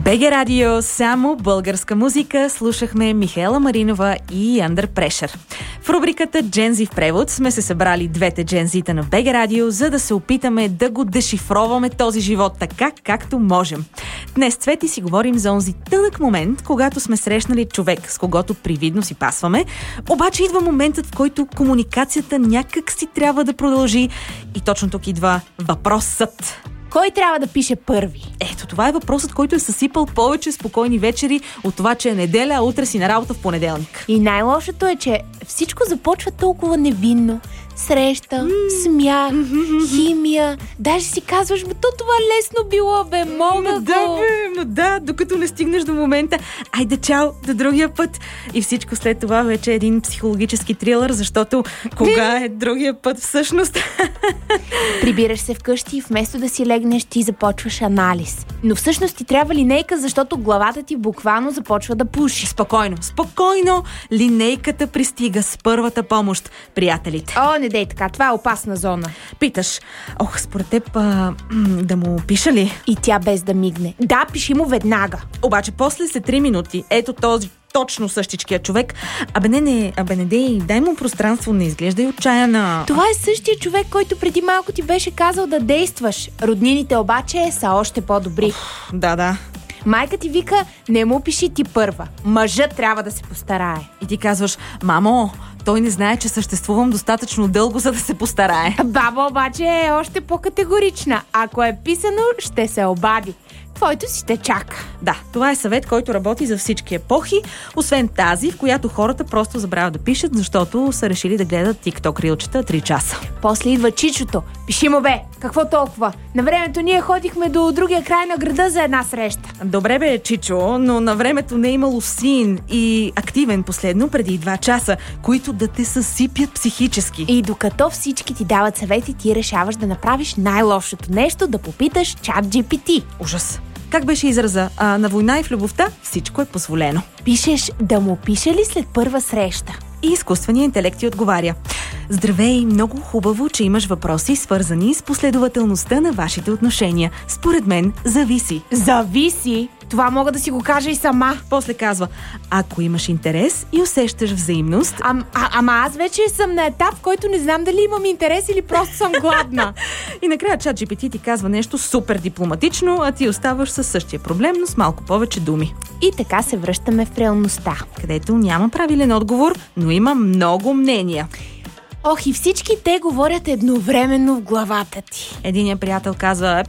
БГ Радио, само българска музика. Слушахме Михаела Маринова и Under Pressure. В рубриката Джензи в превод сме се събрали двете джензита на БГ Радио, за да се опитаме да го дешифроваме този живот така, както можем. Днес, Цвети, си говорим за онзи тънък момент, когато сме срещнали човек, с когото привидно си пасваме, обаче идва моментът, в който комуникацията някак си трябва да продължи и точно тук идва въпросът. Кой трябва да пише първи? Ето, това е въпросът, който е съсипал повече спокойни вечери от това, че е неделя, а утре си на работа в понеделник. И най-лошото е, че всичко започва толкова невинно. Среща, смях, химия. Даже си казваш, то това лесно било, мога го. Да, докато не стигнеш до момента, айде чао, до другия път. И всичко след това вече е един психологически трилър, защото кога е другия път всъщност? Прибираш се вкъщи и вместо да си легнеш, ти започваш анализ. Но всъщност ти трябва линейка, защото главата ти буквално започва да пуши. Спокойно. Линейката пристига с първата помощ, приятелите. О, не дей така, това е опасна зона. Питаш, според теб да му пиша ли? И тя без да мигне. Да, пиши му веднага. Обаче после след 3 минути, ето този точно същичкия човек. Не дей, дай му пространство, не изглеждай отчаяна. Това е същия човек, който преди малко ти беше казал да действаш. Роднините обаче са още по-добри. Да. Майка ти вика, не му пиши ти първа. Мъжът трябва да се постарае. И ти казваш, мамо, той не знае, че съществувам достатъчно дълго, за да се постарае. Баба обаче е още по-категорична. Ако е писано, ще се обади. Твойто си те чака. Да, това е съвет, който работи за всички епохи, освен тази, в която хората просто забравят да пишат, защото са решили да гледат TikTok рилчета 3 часа. После идва чичото. Пиши му бе, какво толкова? На времето ние ходихме до другия край на града за една среща. Добре бе, Чичо, но на времето не е имало син и активен последно преди 2 часа, които да те съсипят психически. И докато всички ти дават съвети, ти решаваш да направиш най-лошото нещо, да попиташ ChatGPT. Ужас. Как беше израза? На война и в любовта всичко е позволено. Пишеш да му пише ли след първа среща? И изкуственият интелект ти отговаря. Здравей, много хубаво, че имаш въпроси, свързани с последователността на вашите отношения. Според мен, зависи. Зависи? Това мога да си го кажа и сама. После казва, ако имаш интерес и усещаш взаимност... Ама аз вече съм на етап, в който не знам дали имам интерес или просто съм гладна. И накрая ChatGPT ти казва нещо супер дипломатично, а ти оставаш със същия проблем, но с малко повече думи. И така се връщаме в реалността, където няма правилен отговор, но има много мнения. И всички те говорят едновременно в главата ти. Единият приятел казва,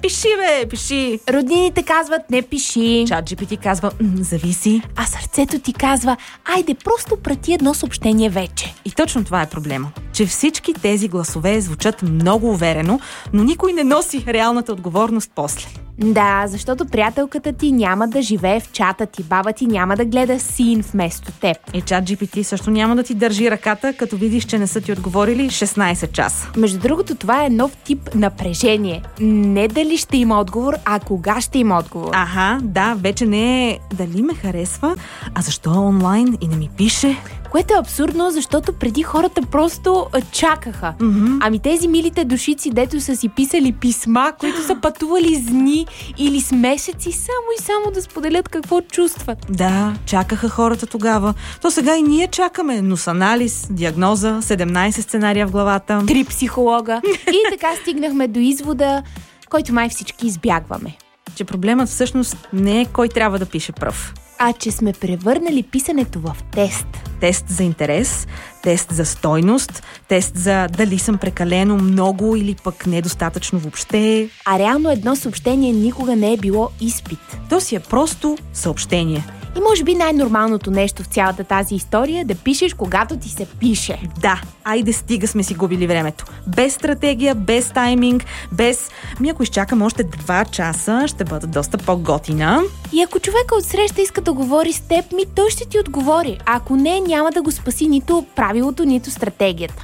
пиши. Роднините казват, не пиши. ChatGPT казва, зависи. А сърцето ти казва, айде просто прати едно съобщение вече. И точно това е проблема, че всички тези гласове звучат много уверено, но никой не носи реалната отговорност после. Да, защото приятелката ти няма да живее в чата ти, баба ти няма да гледа син вместо теб. И ChatGPT също няма да ти държи ръката, като видиш, че не са ти отговорили 16 часа. Между другото, това е нов тип напрежение. Не дали ще има отговор, а кога ще има отговор. Да, вече не е дали ме харесва, а защо е онлайн и не ми пише. Което е абсурдно, защото преди хората просто чакаха. Ами тези милите душици, дето са си писали писма, които са пътували с дни или с месеци, само да споделят какво чувстват. Да, чакаха хората тогава. То сега и ние чакаме, но с анализ, диагноза, 17 сценария в главата. 3 психолога. И така стигнахме до извода, който май всички избягваме. Че проблемът всъщност не е кой трябва да пише пръв, а че сме превърнали писането в тест. Тест за интерес, тест за стойност, тест за дали съм прекалено много или пък недостатъчно въобще. А реално едно съобщение никога не е било изпит. То си е просто съобщение. И може би най-нормалното нещо в цялата тази история е да пишеш, когато ти се пише. Да, айде стига сме си губили времето. Без стратегия, без тайминг, без... ако изчакам още 2 часа, ще бъда доста по-готина. И ако човека отсреща иска да говори с теб, той ще ти отговори. А ако не, няма да го спаси нито правилото, нито стратегията.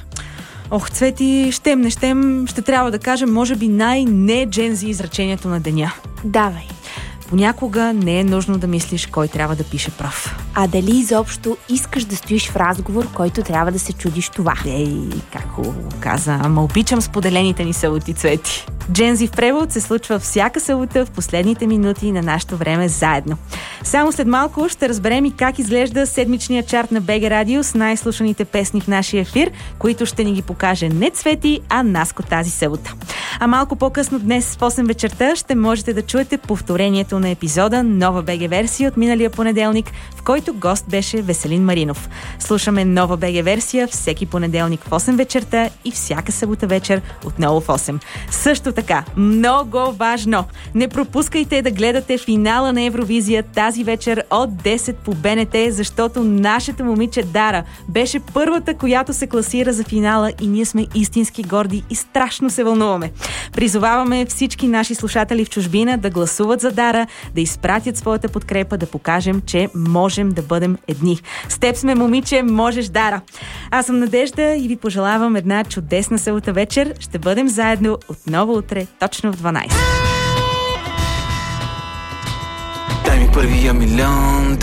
Цвети, щем не щем, ще трябва да кажем, може би най-не джензи изречението на деня. Давай. Понякога не е нужно да мислиш кой трябва да пише прав. А дали изобщо искаш да стоиш в разговор, който трябва да се чудиш това? Как го каза, ама обичам споделените ни съботи, Цвети. Джензи в превод се случва всяка събота в последните минути на нашето време заедно. Само след малко ще разберем и как изглежда седмичния чарт на БГ Радио с най-слушаните песни в нашия ефир, които ще ни ги покаже не Цвети, а Наско тази събота. А малко по-късно днес в 8 вечерта ще можете да чуете повторението на епизода Нова БГ версия от миналия понеделник, в който гост беше Веселин Маринов. Слушаме Нова БГ версия всеки понеделник в 8 вечерта и всяка събота вечер отново в 8. Също така, много важно, не пропускайте да гледате финала на Евровизия тази вечер от 10 по БНТ, защото нашето момиче Дара беше първата, която се класира за финала и ние сме истински горди и страшно се вълнуваме. Призоваваме всички наши слушатели в чужбина да гласуват за Дара, да изпратят своята подкрепа, да покажем, че можем да бъдем едни. С теб сме, момиче, можеш, Дара! Аз съм Надежда и ви пожелавам една чудесна събота вечер. Ще бъдем заедно отново утре, точно в 12. Дай ми първия милион,